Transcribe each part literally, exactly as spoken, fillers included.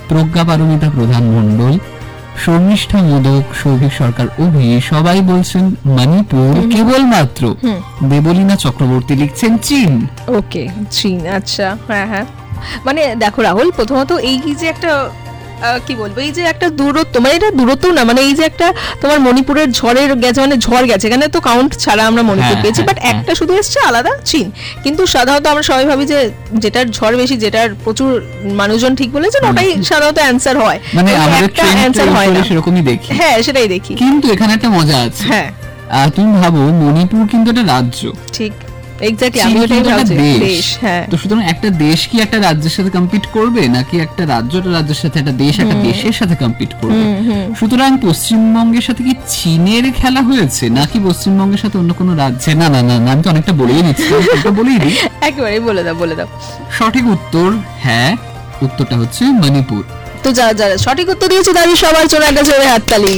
প্রজ্ঞা পারমিতা প্রধান মণ্ডল, শর্মিষ্ঠা মোদক, সৌভিক সরকার অভি সবাই বলছেন মণিপুর। কেবলমাত্র দেবলীনা চক্রবর্তী লিখছেন চীন। ওকে, চীন। আচ্ছা, হ্যাঁ হ্যাঁ। মানে দেখো রাহুল, প্রথমত এই যে একটা কি বলবো, এই যে একটা দূরত্ব, মানে এটা দূরত্ব না, মানে এই যে একটা তোমার মণিপুরের ঝড়ের গেছে, মানে ঝড় গেছে, এখানে তো কাউন্ট ছাড়া আমরা মণিপুর পেয়েছি, বাট একটা শুধু এসছে আলাদা, চীন। কিন্তু সাধারণত আমরা সবাই ভাবি যে যেটার ঝড় বেশি, যেটার প্রচুর মানুষজন ঠিক বলেছেন, ওটাই সাধারণত অ্যান্সার হয়, মানে একটা অ্যান্সার হয় না, সেরকমই দেখি। হ্যাঁ, সেটাই দেখি। কিন্তু এখানে একটা মজা আছে। হ্যাঁ, তুমি ভাবো মণিপুর কিন্তু একটা রাজ্য, ঠিক এক্স্যাক্টলি, আমি ওটাই ভাবছি দেশ। হ্যাঁ, তো সুতরাং একটা দেশ কি একটা রাজ্যের সাথে কম্পিট করবে, নাকি একটা রাজ্য একটা রাজ্যের সাথে, একটা দেশ একটা দেশের সাথে কম্পিট করবে? সুতরাং পশ্চিমবঙ্গের সাথে কি চীনের খেলা হয়েছে, নাকি পশ্চিমবঙ্গের সাথে অন্য কোনো রাজ্যে? না না না, আমি তো অনেকটা বলেই নিচ্ছি, একটা বলেই দিই, একেবারে বলে দাও বলে দাও। সঠিক উত্তর হ্যাঁ, উত্তরটা হচ্ছে মণিপুর। তো যারা যারা সঠিক উত্তর দিয়েছে তাদের সবার জন্য একটা জোরে হাততালি।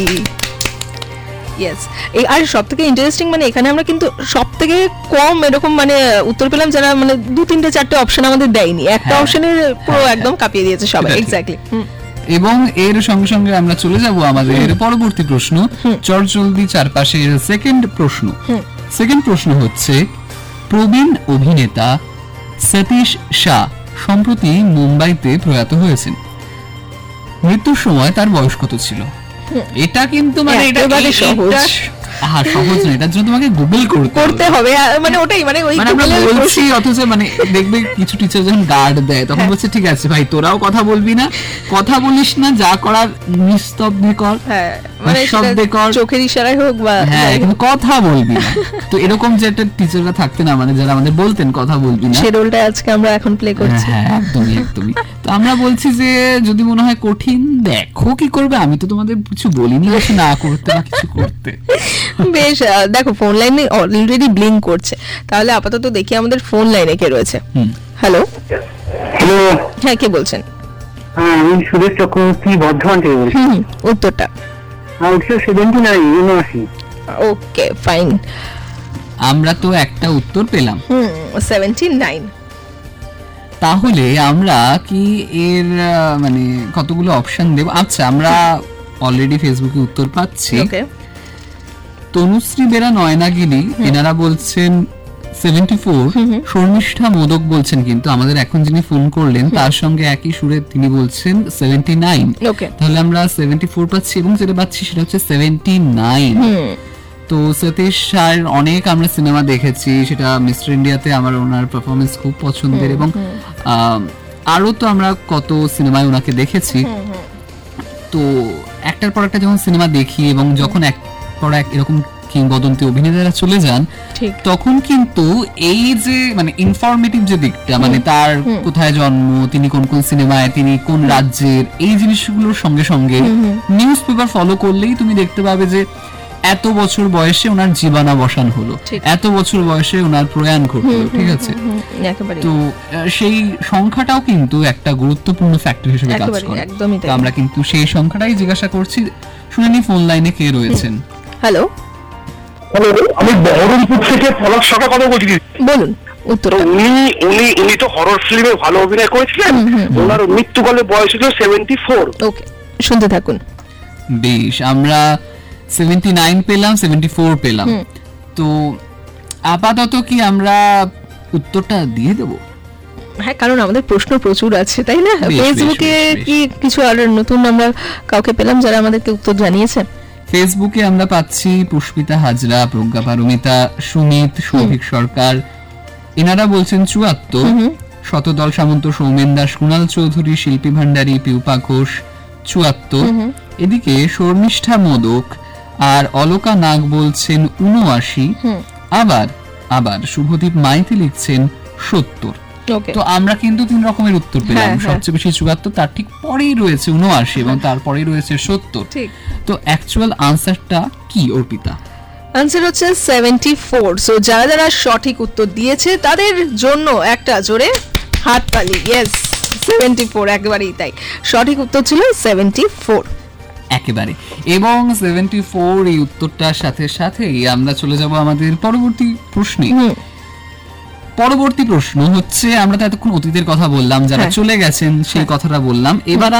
ইয়েস, এই আর সবথেকে ইন্টারেস্টিং, মানে এখানে আমরা কিন্তু সবথেকে কম এরকম মানে উত্তর পেলাম যারা মানে দু তিনটে চারটে অপশন আমাদের দেয়নি, একটা অপশনের পুরো একদম কাঁপিয়ে দিয়েছে সবাই। এক্স্যাক্টলি। এবং এর সঙ্গে সঙ্গে আমরা চলে যাব আমাদের পরবর্তী প্রশ্ন, চটজলদি চারপাশের সেকেন্ড প্রশ্ন। সেকেন্ড প্রশ্ন হচ্ছে, প্রবীণ অভিনেতা সতীশ শাহ সম্প্রতি মুম্বাইতে প্রয়াত হয়েছেন। মৃত্যুর সময় তার বয়স কত ছিল? এটা কিন্তু মানে এটা সহজ, হ্যাঁ সহজ না, এটার জন্য তোমাকে গুগল করতে হবে, মানে ওটাই মানে ওই আমরা বলছি, অথচ মানে দেখবে কিছু টিচার যখন গার্ড দেয় তখন বলছে ঠিক আছে ভাই তোরাও কথা বলবি না, কথা বলিস না, যা করার নিস্তব্ধে কর, হ্যাঁ মানে শব্দে কর, চোখের ইশারায় হোক বা হ্যাঁ, কিন্তু কথা বলবি না। তো এরকম যে একটা টিচাররা থাকতেন না, মানে যারা আমাদের বলতেন কথা বলবি না, সেই রোলটা আজকে আমরা এখন প্লে করছি। হ্যাঁ একদমই একদমই। তো আমরা বলছি যে যদি মনে হয় কঠিন, দেখো কি করবে, আমি তো তোমাদের কিছু বলিনি কিছু না করতে বা কিছু করতে। বেশ, দেখো ফোন লাইনে অলরেডি ব্লিঙ্ক করছে, তাহলে আপাতত দেখি আমাদের ফোন লাইনে কে রয়েছে। হ্যালো হ্যালো, হ্যাঁ কে বলছেন? হ্যাঁ আমি সুরেশ চক্রবর্তী, বর্ধমান থেকে বলছি। উত্তরটা ওকে ফাইন, আমরা তো একটা উত্তর পেলাম। হুম সেভেন্টি নাইন। তাহলে আমরা কি এর মানে কতগুলো অপশন দেব? আচ্ছা, আমরা অলরেডি ফেসবুকে উত্তর পাচ্ছি। ওকে, তনুশ্রী বেরা নয়নাগিলি এনারা বলছেন সেভেন্টি ফোর, শর্মিষ্ঠা মোদক বলছেন কিন্তু আমাদের এখন যিনি ফোন করলেন তার সঙ্গে একই সুরে তিনি বলছেন সেভেন্টি নাইন। তাহলে আমরা সেভেন্টি ফোর পাচ্ছি এবং যেটা পাচ্ছি সেটা হচ্ছে সেভেন্টি নাইন। তো সতীশ শাহের অনেক আমরা সিনেমা দেখেছি, সেটা মিস্টার ইন্ডিয়াতে আমার ওনার পারফরমেন্স খুব পছন্দের, এবং আরো তো আমরা কত সিনেমায় ওনাকে দেখেছি। তো একটার পর একটা যখন সিনেমা দেখি এবং যখন এক পর এক এরকম কিংবদন্তি অভিনেতারা চলে যান, তখন কিন্তু এই যে মানে ইনফরমেটিভ যে দিকটা, মানে তার কোথায় জন্ম, তিনি কোন কোন সিনেমায়, তিনি কোন রাজ্যের, এই জিনিসগুলোর সঙ্গে সঙ্গে নিউজ পেপার ফলো করলেই তুমি দেখতে পাবে যে এত বছর বয়সে ওনার জীবনাবসান হলো, এত বছর বয়সে ওনার প্রয়াণ ঘটলো। ঠিক আছে, তো সেই সংখ্যাটাও কিন্তু একটা গুরুত্বপূর্ণ ফ্যাক্টর হিসেবে কাজ করে। তো আমরা কিন্তু সেই সংখ্যাটাই জিজ্ঞাসা করছি। শুনেনি ফোন লাইনে কে রয়েছেন? হ্যালো হ্যালো, আমি বহরমপুর থেকে পলাশ সরকার কথা বলছি। বলুন উত্তর। উনি উনি উনি তো হরর ফিল্মে ভালো অভিনয় করেছিলেন, ওনার মৃত্যুকালে বয়স ছিল সেভেন্টি ফোর। ওকে, শুনতে থাকুন। বেশ, আমরা সেভেন্টি নাইন পেলাম, সেভেন্টি ফোর পেলাম। তো আপাতত কি আমরা উত্তরটা দিয়ে দেব? হ্যাঁ, কারণ আমাদের প্রশ্ন প্রচুর আছে, তাই না? ফেসবুকে কি কিছু আর নতুন আমরা কাউকে পেলাম যারা আমাদেরকে উত্তর জানিয়েছে? ফেসবুকে আমরা পাচ্ছি পুষ্পিতা হাজরা, প্রজ্ঞা পারমিতা, সুমিত, সৌভিক সরকার, এনারা বলছেন চুয়াত্তর, শতদল সামন্ত, সৌমেন দাস, কুণাল চৌধুরী, শিল্পী ভান্ডারী, পিউপা ঘোষ চুয়াত্তর। এদিকে শর্মিষ্ঠা মোদক আর অলকা নাগ বলছেন উনআশি। আবার আবার শুভদীপ মাইতি লিখছেন সত্তর। তো আমরা কিন্তু তিন রকমের উত্তর পেলাম, সবচেয়ে বেশি চুয়াত্তর, তার ঠিক পরেই রয়েছে উনআশি এবং তারপরেই রয়েছে সত্তর। তো অ্যাকচুয়াল আনসারটা কি অর্পিতা? আনসার হচ্ছে সেভেন্টি ফোর। সো যারা যারা সঠিক উত্তর দিয়েছে তাদের জন্য একটা জোরে হাততালি। ইয়েস, সেভেন্টি ফোর, একেবারেই তাই, সঠিক উত্তর ছিল সেভেন্টি ফোর একেবারে। এবং সেভেন্টি ফোর এই উত্তরটার সাথে সাথেই আমরা চলে যাব আমাদের পরবর্তী প্রশ্নে। পরবর্তী প্রশ্ন হচ্ছে, আমরা তো এতক্ষণ অতীতের কথা বললাম, যারা চলে গেছেন সেই কথাটা বললাম, এবার